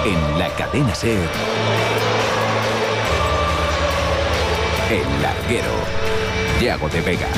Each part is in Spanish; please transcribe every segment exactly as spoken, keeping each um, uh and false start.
En la cadena SER, El Larguero, Yago de Vega.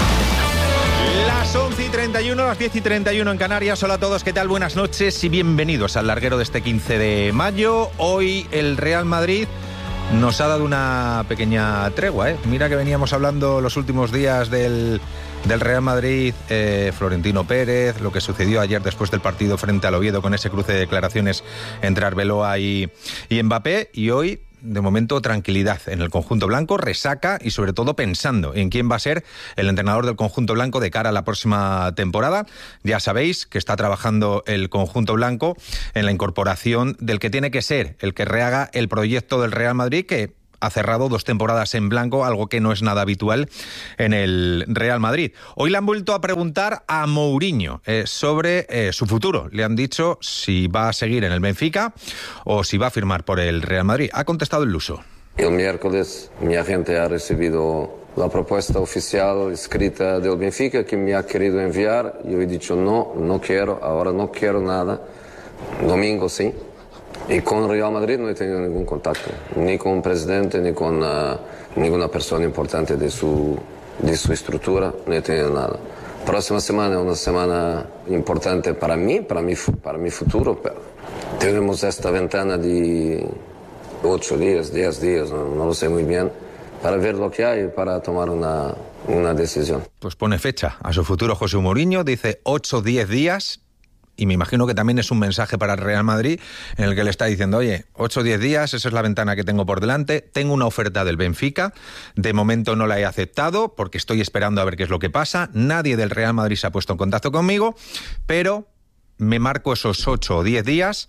Las once y treinta y uno, las diez y treinta y uno en Canarias. Hola a todos, ¿qué tal? Buenas noches y bienvenidos al Larguero de este quince de mayo. Hoy el Real Madrid nos ha dado una pequeña tregua, ¿eh? Mira que veníamos hablando los últimos días del, del Real Madrid, eh, Florentino Pérez, lo que sucedió ayer después del partido frente al Oviedo con ese cruce de declaraciones entre Arbeloa y, y Mbappé, y hoy, de momento, tranquilidad en el conjunto blanco, resaca y sobre todo pensando en quién va a ser el entrenador del conjunto blanco de cara a la próxima temporada. Ya sabéis que está trabajando el conjunto blanco en la incorporación del que tiene que ser el que rehaga el proyecto del Real Madrid, que ha cerrado dos temporadas en blanco, algo que no es nada habitual en el Real Madrid. Hoy le han vuelto a preguntar a Mourinho eh, sobre eh, su futuro. Le han dicho si va a seguir en el Benfica o si va a firmar por el Real Madrid. Ha contestado el luso. El miércoles mi agente ha recibido la propuesta oficial escrita del Benfica que me ha querido enviar. Yo he dicho no, no quiero, ahora no quiero nada. Domingo sí. Y con Real Madrid no he tenido ningún contacto, ni con un presidente, ni con uh, ninguna persona importante de su, de su estructura, no he tenido nada. Próxima semana es una semana importante para mí, para mi, para mi futuro. Pero tenemos esta ventana de ocho días, diez días, no, no lo sé muy bien, para ver lo que hay y para tomar una, una decisión. Pues pone fecha a su futuro José Mourinho, dice ocho o diez días. Y me imagino que también es un mensaje para el Real Madrid en el que le está diciendo, oye, ocho o diez días, esa es la ventana que tengo por delante, tengo una oferta del Benfica, de momento no la he aceptado porque estoy esperando a ver qué es lo que pasa, nadie del Real Madrid se ha puesto en contacto conmigo, pero me marco esos ocho o diez días.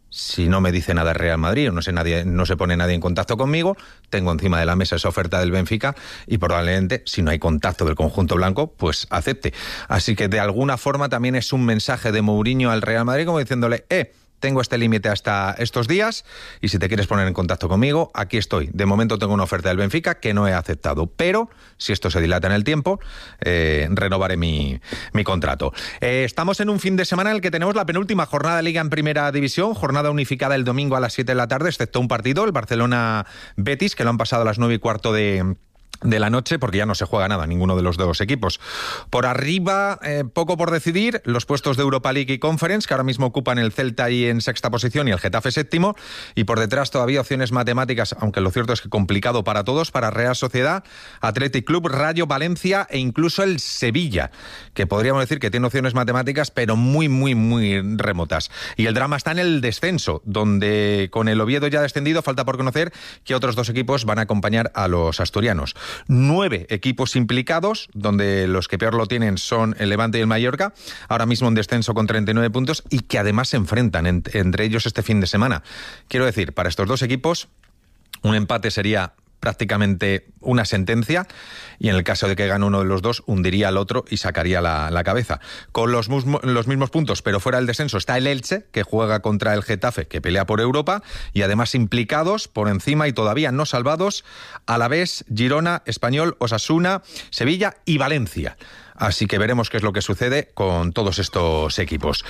Si no me dice nada el Real Madrid o no, sé nadie, no se pone nadie en contacto conmigo, tengo encima de la mesa esa oferta del Benfica y probablemente, si no hay contacto del conjunto blanco, pues acepte. Así que de alguna forma también es un mensaje de Mourinho al Real Madrid como diciéndole, eh, tengo este límite hasta estos días y si te quieres poner en contacto conmigo, aquí estoy. De momento tengo una oferta del Benfica que no he aceptado, pero si esto se dilata en el tiempo, eh, renovaré mi, mi contrato. Eh, estamos en un fin de semana en el que tenemos la penúltima jornada de Liga en Primera División, jornada unificada el domingo a las siete de la tarde, excepto un partido, el Barcelona-Betis, que lo han pasado a las nueve y cuarto de... de la noche, porque ya no se juega nada, ninguno de los dos equipos. Por arriba, eh, poco por decidir, los puestos de Europa League y Conference, que ahora mismo ocupan el Celta ahí en sexta posición y el Getafe séptimo, y por detrás todavía opciones matemáticas, aunque lo cierto es que complicado para todos, para Real Sociedad, Athletic Club, Rayo, Valencia e incluso el Sevilla, que podríamos decir que tiene opciones matemáticas, pero muy, muy, muy remotas. Y el drama está en el descenso, donde con el Oviedo ya descendido, falta por conocer que otros dos equipos van a acompañar a los asturianos. Nueve equipos implicados, donde los que peor lo tienen son el Levante y el Mallorca, ahora mismo en descenso con treinta y nueve puntos y que además se enfrentan en, entre ellos este fin de semana. Quiero decir, para estos dos equipos, un empate sería prácticamente una sentencia y en el caso de que gane uno de los dos hundiría al otro y sacaría la, la cabeza. Con los, musmo, los mismos puntos pero fuera del descenso está el Elche, que juega contra el Getafe, que pelea por Europa, y además implicados por encima y todavía no salvados Alavés, Girona, Español, Osasuna, Sevilla y Valencia. Así que veremos qué es lo que sucede con todos estos equipos.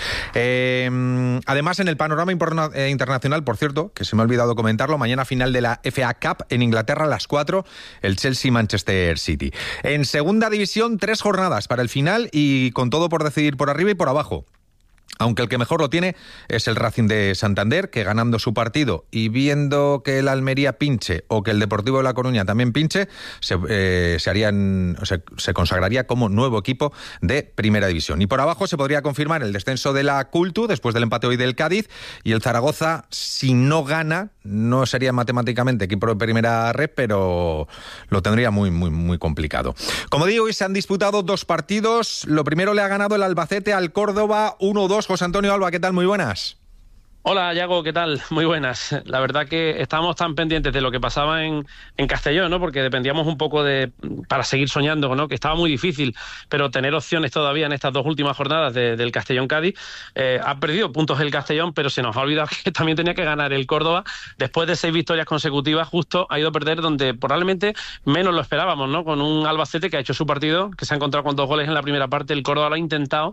Eh, además, en el panorama imporna, eh, internacional, por cierto, que se me ha olvidado comentarlo, mañana final de la F A Cup en Inglaterra a las cuatro, el Chelsea-Manchester City. En segunda división, tres jornadas para el final y con todo por decidir por arriba y por abajo. Aunque el que mejor lo tiene es el Racing de Santander, que ganando su partido y viendo que el Almería pinche o que el Deportivo de La Coruña también pinche, se, eh, se, harían, se, se consagraría como nuevo equipo de Primera División. Y por abajo se podría confirmar el descenso de la Cultu después del empate hoy del Cádiz, y el Zaragoza, si no gana, no sería matemáticamente equipo de Primera Red, pero lo tendría muy, muy, muy complicado. Como digo, hoy se han disputado dos partidos. Lo primero le ha ganado el Albacete al Córdoba uno dos. José Antonio Alba, ¿qué tal? Muy buenas. Hola, Yago, ¿qué tal? Muy buenas. La verdad que estábamos tan pendientes de lo que pasaba en, en Castellón, ¿no? Porque dependíamos un poco de, para seguir soñando, ¿no? Que estaba muy difícil, pero tener opciones todavía en estas dos últimas jornadas de, del Castellón-Cádiz. Eh, ha perdido puntos el Castellón, pero se nos ha olvidado que también tenía que ganar el Córdoba. Después de seis victorias consecutivas, justo ha ido a perder donde probablemente menos lo esperábamos, ¿no? Con un Albacete que ha hecho su partido, que se ha encontrado con dos goles en la primera parte. El Córdoba lo ha intentado,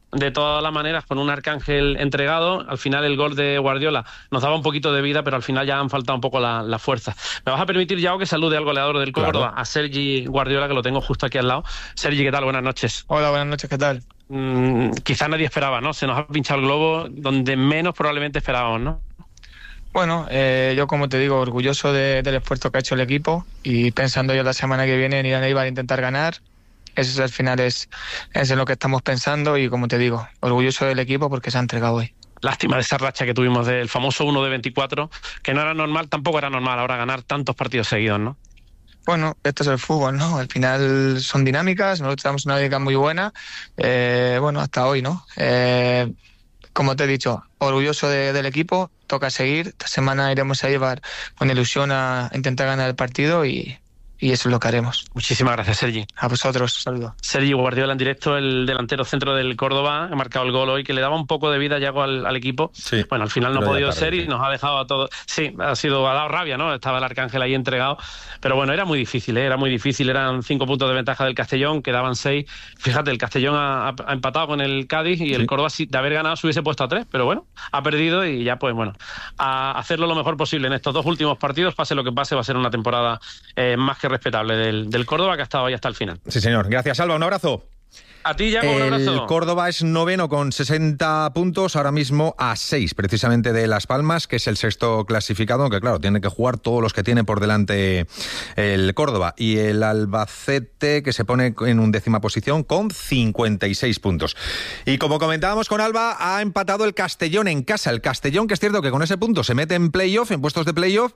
de todas las maneras, con un Arcángel entregado. Al final el gol de Guardiola nos daba un poquito de vida, pero al final ya han faltado un poco la, la fuerza. Me vas a permitir, Yago, que salude al goleador del Córdoba, claro, a Sergi Guardiola, que lo tengo justo aquí al lado. Sergi, ¿qué tal? Buenas noches. Hola, buenas noches, ¿qué tal? Mm, quizás nadie esperaba, ¿no? Se nos ha pinchado el globo donde menos probablemente esperábamos, ¿no? Bueno, eh, yo como te digo, orgulloso de, del esfuerzo que ha hecho el equipo y pensando ya la semana que viene en ir a Eibar a intentar ganar. Eso al final es, es en lo que estamos pensando y, como te digo, orgulloso del equipo porque se ha entregado hoy. Lástima de esa racha que tuvimos del famoso uno de veinticuatro, que no era normal, tampoco era normal ahora ganar tantos partidos seguidos, ¿no? Bueno, esto es el fútbol, ¿no? Al final son dinámicas, nosotros tenemos una dinámica muy buena, eh, bueno, hasta hoy, ¿no? Eh, como te he dicho, orgulloso de, del equipo, toca seguir, esta semana iremos a llevar con ilusión a intentar ganar el partido y... y eso es lo que haremos. Muchísimas gracias, Sergi. A vosotros, saludos. Sergi Guardiola en directo, el delantero centro del Córdoba, ha marcado el gol hoy, que le daba un poco de vida ya al, al equipo. Sí, bueno, al final no ha podido ser y nos ha dejado a todos... Sí, ha sido, ha dado rabia, ¿no? Estaba el Arcángel ahí entregado. Pero bueno, era muy difícil, ¿eh? Era muy difícil. Eran cinco puntos de ventaja del Castellón, quedaban seis. Fíjate, el Castellón ha, ha empatado con el Cádiz y sí, el Córdoba, si de haber ganado, se hubiese puesto a tres. Pero bueno, ha perdido y ya, pues bueno, a hacerlo lo mejor posible en estos dos últimos partidos. Pase lo que pase, va a ser una temporada eh, más que respetable del, del Córdoba, que ha estado ahí hasta el final. Sí, señor. Gracias, Alba. Un abrazo. A ti, Yago, un abrazo. El Córdoba es noveno con sesenta puntos, ahora mismo a seis precisamente de Las Palmas, que es el sexto clasificado, aunque claro, tiene que jugar todos los que tiene por delante el Córdoba. Y el Albacete, que se pone en undécima posición con cincuenta y seis puntos. Y como comentábamos con Alba, ha empatado el Castellón en casa. El Castellón, que es cierto que con ese punto se mete en playoff, en puestos de playoff,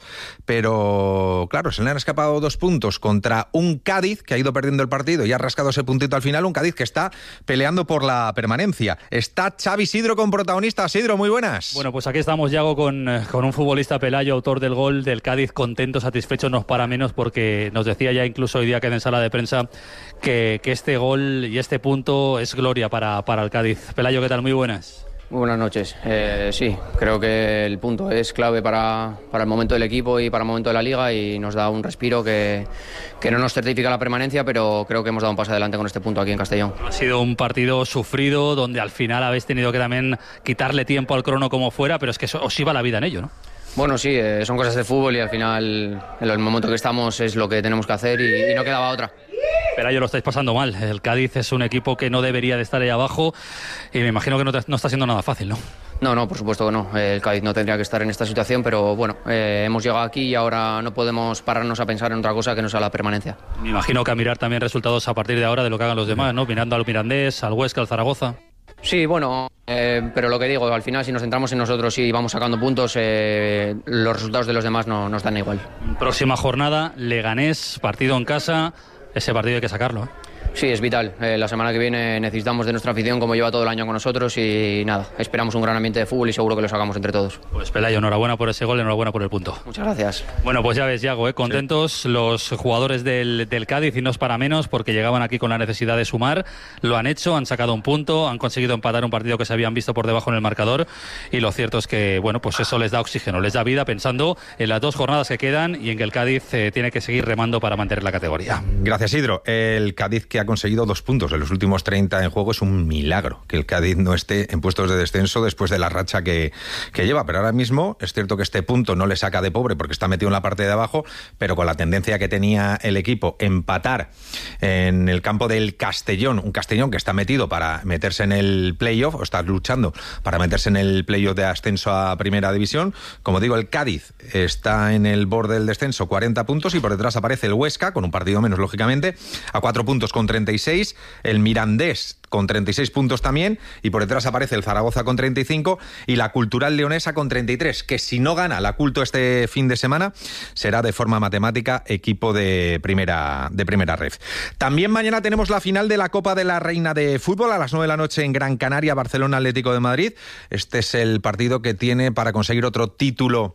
pero claro, se le han escapado dos puntos contra un Cádiz, que ha ido perdiendo el partido y ha rascado ese puntito al final, un Cádiz que está peleando por la permanencia. Está Xavi Sidro con protagonista. Sidro, muy buenas. Bueno, pues aquí estamos, Yago, con, con un futbolista Pelayo, autor del gol del Cádiz, contento, satisfecho, no para menos, porque nos decía ya incluso hoy día que en sala de prensa que, que este gol y este punto es gloria para, para el Cádiz. Pelayo, ¿qué tal? Muy buenas. Muy buenas noches. Eh, sí, creo que el punto es clave para, para el momento del equipo y para el momento de la Liga y nos da un respiro que, que no nos certifica la permanencia, pero creo que hemos dado un paso adelante con este punto aquí en Castellón. Ha sido un partido sufrido donde al final habéis tenido que también quitarle tiempo al crono como fuera, pero es que eso, os iba la vida en ello, ¿no? Bueno, sí, eh, son cosas de fútbol y al final en el momento que estamos es lo que tenemos que hacer y, y no quedaba otra. Pero ello lo estáis pasando mal. El Cádiz es un equipo que no debería de estar ahí abajo y me imagino que no, te, no está siendo nada fácil, ¿no? No, no, por supuesto que no. El Cádiz no tendría que estar en esta situación, pero bueno, eh, hemos llegado aquí y ahora no podemos pararnos a pensar en otra cosa que no sea la permanencia. Me imagino que a mirar también resultados a partir de ahora de lo que hagan los demás, ¿no? Mirando al Mirandés, al Huesca, al Zaragoza. Sí, bueno, eh, pero lo que digo, al final si nos centramos en nosotros y vamos sacando puntos, eh, los resultados de los demás no nos dan igual. Próxima jornada, Leganés, partido en casa, ese partido hay que sacarlo, ¿eh? Sí, es vital. Eh, la semana que viene necesitamos de nuestra afición como lleva todo el año con nosotros y nada, esperamos un gran ambiente de fútbol y seguro que lo sacamos entre todos. Pues Pelayo, enhorabuena por ese gol, enhorabuena por el punto. Muchas gracias. Bueno, pues ya ves, Yago, ¿eh? Contentos sí. Los jugadores del, del Cádiz y no es para menos porque llegaban aquí con la necesidad de sumar, lo han hecho, han sacado un punto, han conseguido empatar un partido que se habían visto por debajo en el marcador y lo cierto es que, bueno, pues eso les da oxígeno, les da vida pensando en las dos jornadas que quedan y en que el Cádiz eh, tiene que seguir remando para mantener la categoría. Gracias, Hidro. El Cádiz que ha conseguido dos puntos en los últimos treinta en juego, es un milagro que el Cádiz no esté en puestos de descenso después de la racha que, que lleva, pero ahora mismo es cierto que este punto no le saca de pobre porque está metido en la parte de abajo, pero con la tendencia que tenía el equipo empatar en el campo del Castellón, un Castellón que está metido para meterse en el playoff, o está luchando para meterse en el playoff de ascenso a Primera División. Como digo, el Cádiz está en el borde del descenso, cuarenta puntos, y por detrás aparece el Huesca, con un partido menos, lógicamente, a cuatro puntos con treinta y seis, el Mirandés con treinta y seis puntos también, y por detrás aparece el Zaragoza con treinta y cinco y la Cultural Leonesa con treinta y tres, que si no gana la Culto este fin de semana será de forma matemática equipo de primera, de primera ref. También mañana tenemos la final de la Copa de la Reina de Fútbol a las nueve de la noche en Gran Canaria, Barcelona Atlético de Madrid. Este es el partido que tiene para conseguir otro título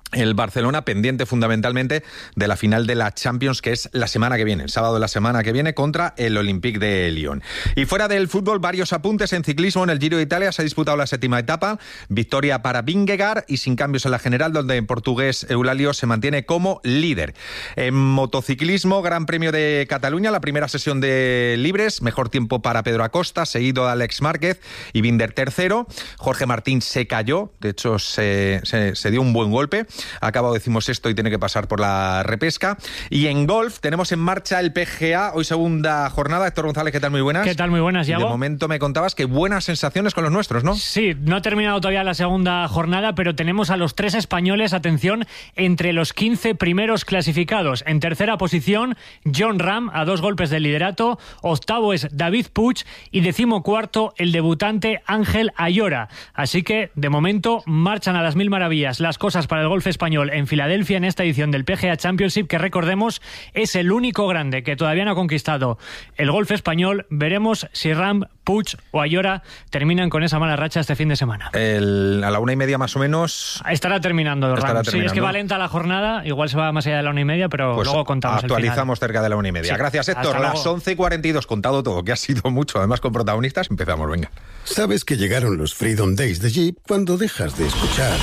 el Barcelona, pendiente fundamentalmente de la final de la Champions, que es la semana que viene, el sábado de la semana que viene, contra el Olympique de Lyon. Y fuera del fútbol, varios apuntes en ciclismo. En el Giro de Italia se ha disputado la séptima etapa, victoria para Vingegaard y sin cambios en la general, donde el portugués Eulalio se mantiene como líder. En motociclismo, Gran Premio de Cataluña, la primera sesión de libres, mejor tiempo para Pedro Acosta, seguido de Alex Márquez y Binder tercero. Jorge Martín se cayó, de hecho se, se, se dio un buen golpe. Ha acabado decimosexto y tiene que pasar por la repesca. Y en golf tenemos en marcha el P G A, hoy segunda jornada. Héctor González, ¿qué tal? Muy buenas. ¿Qué tal? Muy buenas, Yago. De momento me contabas que buenas sensaciones con los nuestros, ¿no? Sí, no ha terminado todavía la segunda jornada, pero tenemos a los tres españoles, atención, entre los quince primeros clasificados. En tercera posición, Jon Rahm, a dos golpes del liderato. Octavo es David Puig y decimocuarto el debutante Ángel Ayora. Así que, de momento, marchan a las mil maravillas las cosas para el golf español en Filadelfia en esta edición del P G A Championship, que recordemos es el único grande que todavía no ha conquistado el golf español. Veremos si Rahm, Puig o Ayora terminan con esa mala racha este fin de semana. El, a la una y media más o menos estará terminando Rahm. Estará sí, terminando. Es que va lenta la jornada, igual se va más allá de la una y media, pero pues luego contamos actualizamos el final. cerca de la una y media. Sí. Gracias, Héctor. Las once y cuarenta y dos, contado todo, que ha sido mucho, además con protagonistas. Empezamos, venga. Sabes que llegaron los Freedom Days de Jeep cuando dejas de escuchar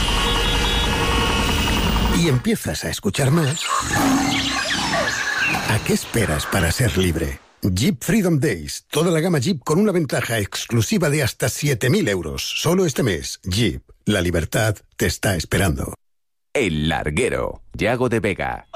y empiezas a escuchar más. ¿A qué esperas para ser libre? Jeep Freedom Days. Toda la gama Jeep con una ventaja exclusiva de hasta siete mil euros. Solo este mes. Jeep. La libertad te está esperando. El Larguero. Yago de Vega.